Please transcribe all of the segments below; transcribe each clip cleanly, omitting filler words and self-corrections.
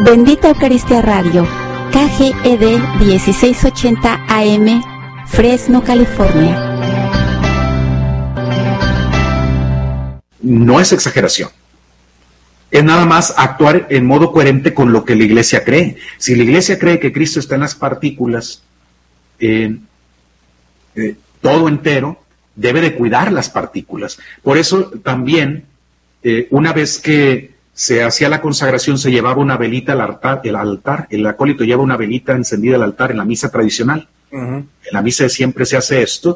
Bendita Eucaristía Radio, KGED 1680 AM, Fresno, California. No es exageración. Es nada más actuar en modo coherente con lo que la Iglesia cree. Si la Iglesia cree que Cristo está en las partículas, todo entero, debe de cuidar las partículas. Por eso también, una vez que se hacía la consagración, se llevaba una velita al altar, el acólito lleva una velita encendida al altar en la misa tradicional. En la misa siempre se hace esto,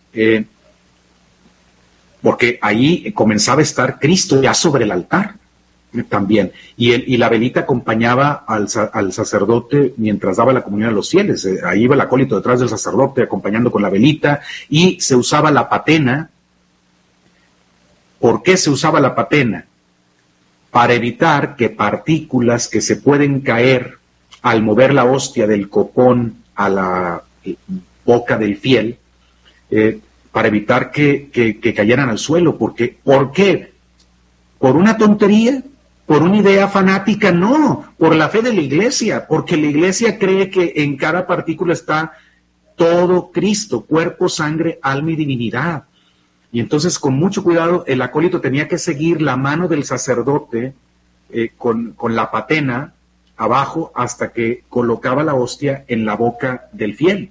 porque ahí comenzaba a estar Cristo ya sobre el altar también, y la velita acompañaba al sacerdote mientras daba la comunión a los fieles. Ahí iba el acólito detrás del sacerdote acompañando con la velita, y se usaba la patena. ¿Por qué se usaba la patena? Para evitar que partículas que se pueden caer al mover la hostia del copón a la boca del fiel, para evitar que cayeran al suelo. ¿Por qué? ¿Por una tontería? ¿Por una idea fanática? No, por la fe de la Iglesia, porque la Iglesia cree que en cada partícula está todo Cristo, cuerpo, sangre, alma y divinidad. Y entonces, con mucho cuidado, el acólito tenía que seguir la mano del sacerdote con la patena abajo hasta que colocaba la hostia en la boca del fiel.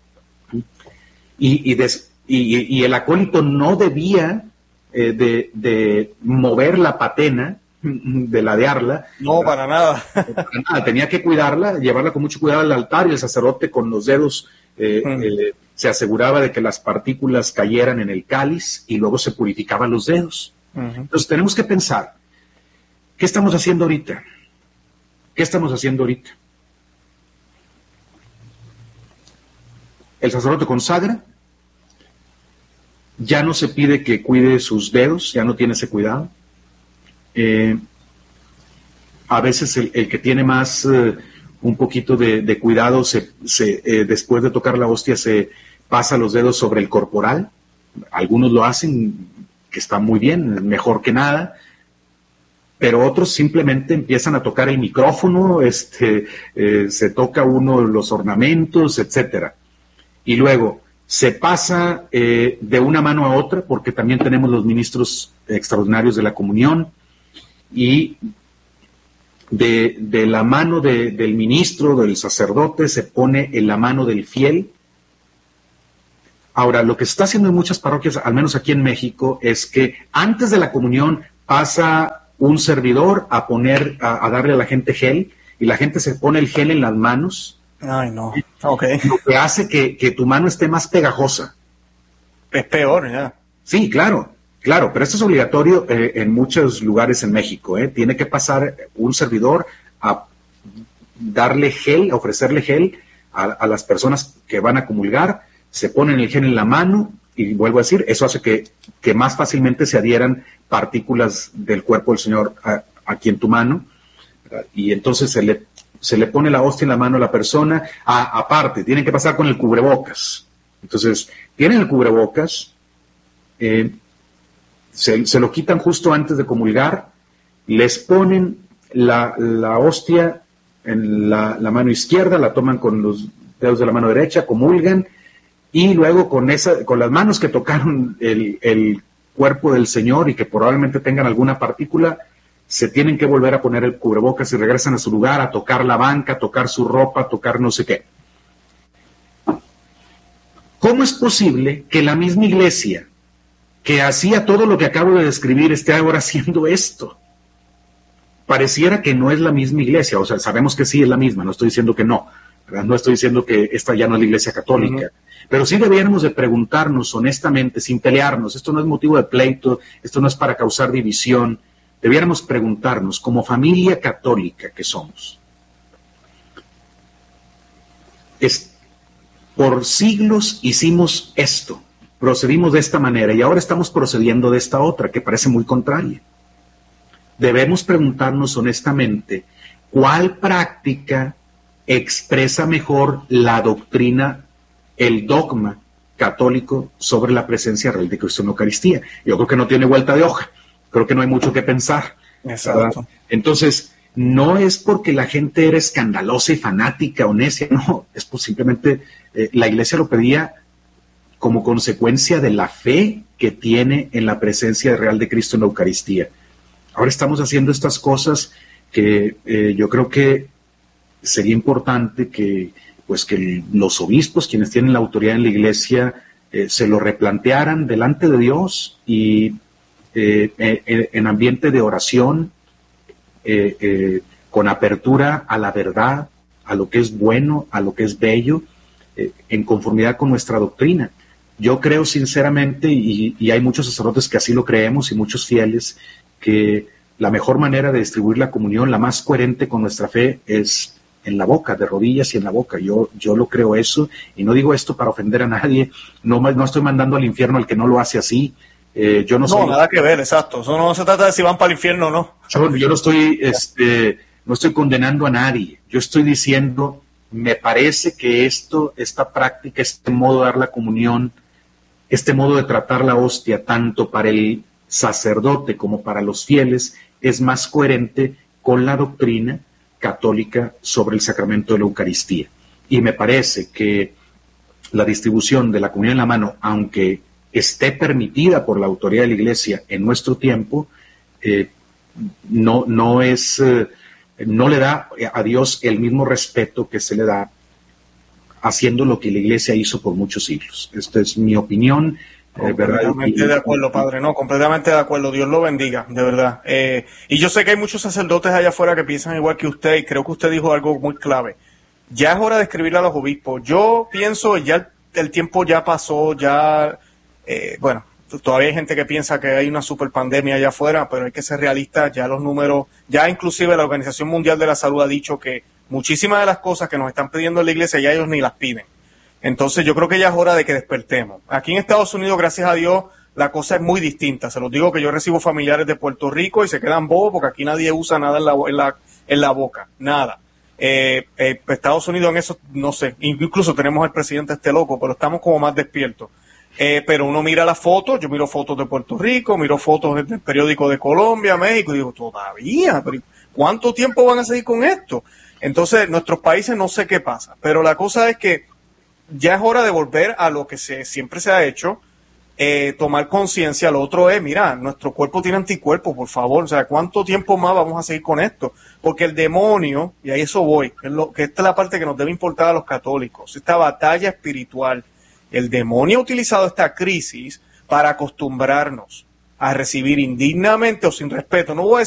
Y el acólito no debía de mover la patena, de ladearla. No, para nada. Para nada. Tenía que cuidarla, llevarla con mucho cuidado al altar, y el sacerdote con los dedos se aseguraba de que las partículas cayeran en el cáliz, y luego se purificaban los dedos. Entonces tenemos que pensar, ¿qué estamos haciendo ahorita? ¿Qué estamos haciendo ahorita? El sacerdote consagra, ya no se pide que cuide sus dedos, ya no tiene ese cuidado. A veces el que tiene más un poquito de cuidado, después de tocar la hostia, se pasa los dedos sobre el corporal. Algunos lo hacen, que está muy bien, mejor que nada, pero otros simplemente empiezan a tocar el micrófono, se toca uno los ornamentos, etcétera. Y luego se pasa de una mano a otra, porque también tenemos los ministros extraordinarios de la comunión, y de la mano del ministro, del sacerdote, se pone en la mano del fiel. Ahora, lo que se está haciendo en muchas parroquias, al menos aquí en México, es que antes de la comunión pasa un servidor a darle a la gente gel, y la gente se pone el gel en las manos. Ay, no. Okay. Lo que hace que tu mano esté más pegajosa. Es peor, ya. Sí, claro, pero esto es obligatorio en muchos lugares en México. Tiene que pasar un servidor a darle gel, a ofrecerle gel a las personas que van a comulgar. Se ponen el gel en la mano, y vuelvo a decir, eso hace que más fácilmente se adhieran partículas del cuerpo del Señor aquí en tu mano, y entonces se le pone la hostia en la mano a la persona. Aparte, tienen que pasar con el cubrebocas. Entonces, tienen el cubrebocas, se lo quitan justo antes de comulgar, les ponen la hostia en la mano izquierda, la toman con los dedos de la mano derecha, comulgan, y luego con las manos que tocaron el cuerpo del Señor y que probablemente tengan alguna partícula, se tienen que volver a poner el cubrebocas y regresan a su lugar, a tocar la banca, a tocar su ropa, a tocar no sé qué. ¿Cómo es posible que la misma Iglesia, que hacía todo lo que acabo de describir, esté ahora haciendo esto? Pareciera que no es la misma Iglesia. O sea, sabemos que sí es la misma, no estoy diciendo que no, ¿verdad? No estoy diciendo que esta ya no es la Iglesia católica, pero sí deberíamos de preguntarnos honestamente, sin pelearnos. Esto no es motivo de pleito, esto no es para causar división. Debiéramos preguntarnos, como familia católica que somos, por siglos hicimos esto, procedimos de esta manera, y ahora estamos procediendo de esta otra, que parece muy contraria. Debemos preguntarnos honestamente, ¿cuál práctica expresa mejor la doctrina, el dogma católico sobre la presencia real de Cristo en la Eucaristía? Yo creo que no tiene vuelta de hoja. Creo que no hay mucho que pensar. Exacto. Entonces, no es porque la gente era escandalosa y fanática o necia, no, es pues simplemente la Iglesia lo pedía como consecuencia de la fe que tiene en la presencia real de Cristo en la Eucaristía. Ahora estamos haciendo estas cosas que yo creo que sería importante que los obispos, quienes tienen la autoridad en la Iglesia, se lo replantearan delante de Dios y en ambiente de oración, con apertura a la verdad, a lo que es bueno, a lo que es bello, en conformidad con nuestra doctrina. Yo creo sinceramente, y hay muchos sacerdotes que así lo creemos y muchos fieles, que la mejor manera de distribuir la comunión, la más coherente con nuestra fe, es en la boca, de rodillas y en la boca. Yo lo creo eso, y no digo esto para ofender a nadie, no estoy mandando al infierno al que no lo hace así. Yo no soy, nada que ver, exacto. Eso no se trata de si van para el infierno o no. Yo no estoy condenando a nadie. Yo estoy diciendo, me parece que esta práctica, este modo de dar la comunión, este modo de tratar la hostia, tanto para el sacerdote como para los fieles, es más coherente con la doctrina católica sobre el sacramento de la Eucaristía. Y me parece que la distribución de la comunión en la mano, aunque esté permitida por la autoridad de la Iglesia en nuestro tiempo, no le da a Dios el mismo respeto que se le da haciendo lo que la Iglesia hizo por muchos siglos. Esta es mi opinión. Completamente de acuerdo, padre, no, completamente de acuerdo, Dios lo bendiga, de verdad. Y yo sé que hay muchos sacerdotes allá afuera que piensan igual que usted, y creo que usted dijo algo muy clave. Ya es hora de escribirle a los obispos. Yo pienso, ya el tiempo ya pasó, bueno, todavía hay gente que piensa que hay una super pandemia allá afuera, pero hay que ser realistas, ya los números, ya inclusive la Organización Mundial de la Salud ha dicho que muchísimas de las cosas que nos están pidiendo en la Iglesia ya ellos ni las piden. Entonces yo creo que ya es hora de que despertemos. Aquí en Estados Unidos, gracias a Dios, la cosa es muy distinta. Se los digo que yo recibo familiares de Puerto Rico y se quedan bobos porque aquí nadie usa nada en la boca, nada. Estados Unidos en eso, no sé, incluso tenemos al presidente loco, pero estamos como más despiertos. Pero uno mira las fotos, yo miro fotos de Puerto Rico, miro fotos del periódico de Colombia, México, y digo, todavía, pero ¿cuánto tiempo van a seguir con esto? Entonces, nuestros países no sé qué pasa, pero la cosa es que ya es hora de volver a lo que siempre se ha hecho, tomar conciencia. Lo otro es, mira, nuestro cuerpo tiene anticuerpos, por favor, o sea, ¿cuánto tiempo más vamos a seguir con esto? Porque el demonio, y a eso voy, que esta es la parte que nos debe importar a los católicos, esta batalla espiritual, el demonio ha utilizado esta crisis para acostumbrarnos a recibir indignamente o sin respeto, no voy a decir